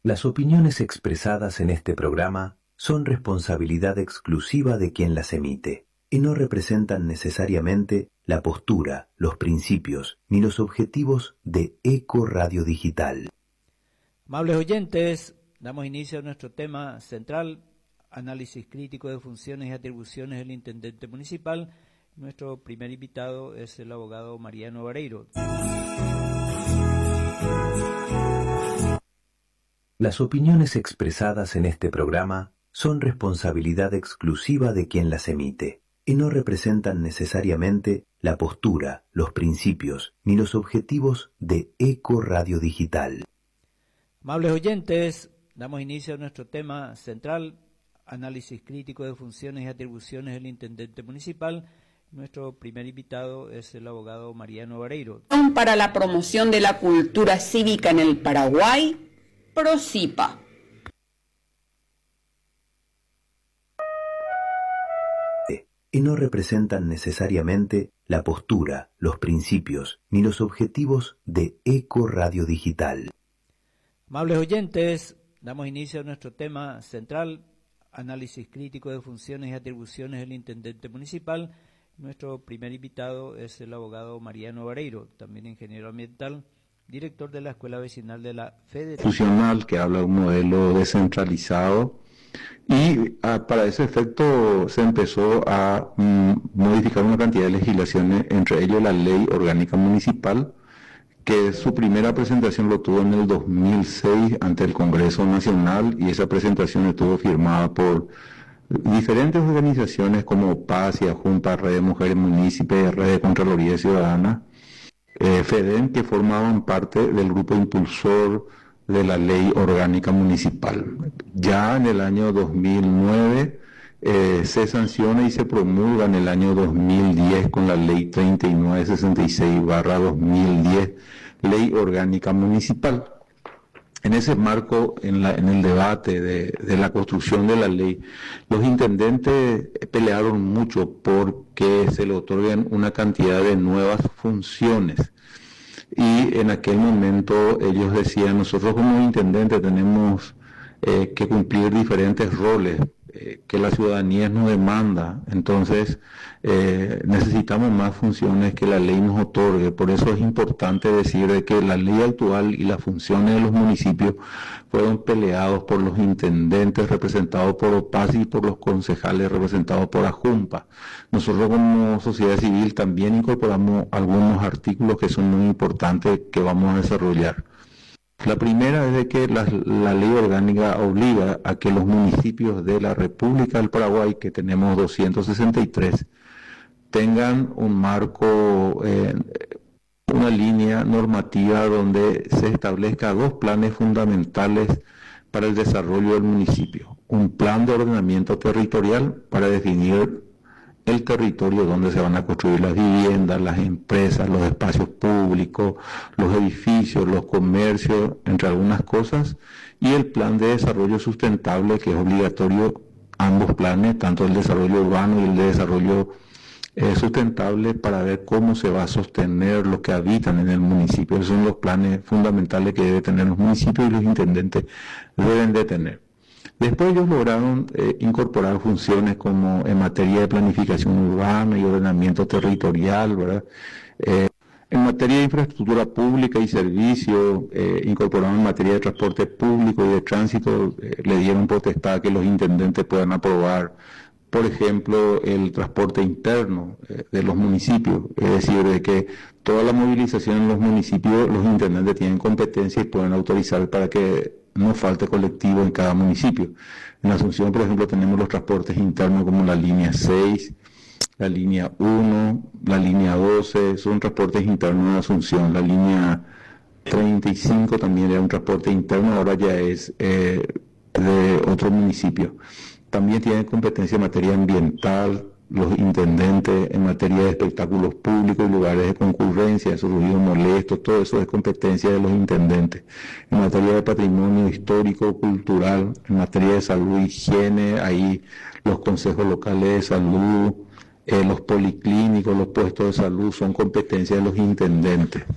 Las opiniones expresadas en este programa son responsabilidad exclusiva de quien las emite y no representan necesariamente la postura, los principios ni los objetivos de Eco Radio Digital. Amables oyentes, damos inicio a nuestro tema central, análisis crítico de funciones y atribuciones del intendente municipal. Nuestro primer invitado es el abogado Mariano Vareiro. Las opiniones expresadas en este programa son responsabilidad exclusiva de quien las emite y no representan necesariamente la postura, los principios ni los objetivos de Eco Radio Digital. Amables oyentes, damos inicio a nuestro tema central, análisis crítico de funciones y atribuciones del intendente municipal. Nuestro primer invitado es el abogado Mariano Vareiro. Para la promoción de la cultura cívica en el Paraguay, PROCIPA. Y no representan necesariamente la postura, los principios ni los objetivos de Eco Radio Digital. Amables oyentes, damos inicio a nuestro tema central, análisis crítico de funciones y atribuciones del intendente municipal. Nuestro primer invitado es el abogado Mariano Vareiro, también ingeniero ambiental, director de la Escuela Vecinal de la Federación. Funcional, que habla de un modelo descentralizado, y para ese efecto se empezó a modificar una cantidad de legislaciones, entre ellos la Ley Orgánica Municipal, que su primera presentación lo tuvo en el 2006 ante el Congreso Nacional, y esa presentación estuvo firmada por diferentes organizaciones como PAS y Ajunta, Red de Mujeres Municipios, Red de Contraloría Ciudadana, FEDEN, que formaban parte del grupo impulsor de la Ley Orgánica Municipal. Ya en el año 2009 se sanciona y se promulga en el año 2010 con la Ley 3966/2010, Ley Orgánica Municipal. En ese marco, en el debate de la construcción de la ley, los intendentes pelearon mucho porque se le otorguen una cantidad de nuevas funciones. Y en aquel momento ellos decían, nosotros como intendentes tenemos que cumplir diferentes roles que la ciudadanía nos demanda, entonces necesitamos más funciones que la ley nos otorgue. Por eso es importante decir de que la ley actual y las funciones de los municipios fueron peleados por los intendentes representados por OPAS y por los concejales representados por AJUMPA. Nosotros como sociedad civil también incorporamos algunos artículos que son muy importantes que vamos a desarrollar. La primera es de que la ley orgánica obliga a que los municipios de la República del Paraguay, que tenemos 263, tengan un marco, una línea normativa donde se establezca dos planes fundamentales para el desarrollo del municipio. Un plan de ordenamiento territorial para definir el territorio donde se van a construir las viviendas, las empresas, los espacios públicos, los edificios, los comercios, entre algunas cosas, y el plan de desarrollo sustentable, que es obligatorio, ambos planes, tanto el desarrollo urbano y el de desarrollo sustentable, para ver cómo se va a sostener los que habitan en el municipio. Esos son los planes fundamentales que deben tener los municipios y los intendentes deben de tener. Después ellos lograron incorporar funciones como en materia de planificación urbana y ordenamiento territorial, ¿verdad? En materia de infraestructura pública y servicios, incorporaron en materia de transporte público y de tránsito, le dieron potestad que los intendentes puedan aprobar, por ejemplo, el transporte interno de los municipios, es decir, de que toda la movilización en los municipios, los intendentes tienen competencia y pueden autorizar para que no falte colectivo en cada municipio. En Asunción, por ejemplo, tenemos los transportes internos como la línea 6, la línea 1, la línea 12, son transportes internos en Asunción. La línea 35 también era un transporte interno, ahora ya es de otro municipio. También tienen competencia en materia ambiental, los intendentes en materia de espectáculos públicos y lugares de concurrencia, esos ruidos molestos, todo eso es competencia de los intendentes. En materia de patrimonio histórico, cultural, en materia de salud e higiene, ahí los consejos locales de salud, los policlínicos, los puestos de salud son competencia de los intendentes.